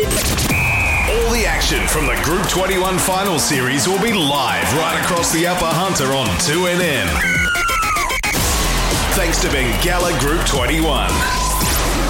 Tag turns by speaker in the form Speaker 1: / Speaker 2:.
Speaker 1: All the action from the Group 21 Final Series will be live right across the Upper Hunter on 2NN. Thanks to Bengalla Group 21.